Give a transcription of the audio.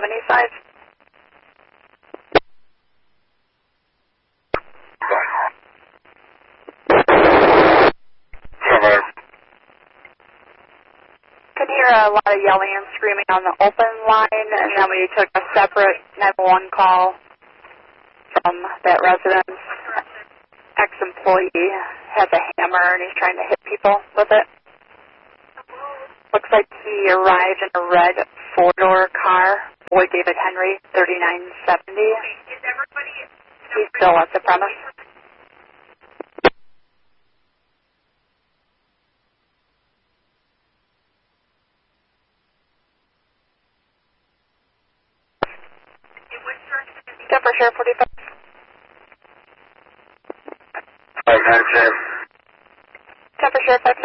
75. Could hear a lot of yelling and screaming on the open line, and then we took a separate 911 call from that residence. Ex-employee has a hammer and he's trying to hit people with it. Looks like he arrived in a red four-door car. Boy David Henry, 3970. He's still at the premise. Denver Sheriff 45. Denver Sheriff 59.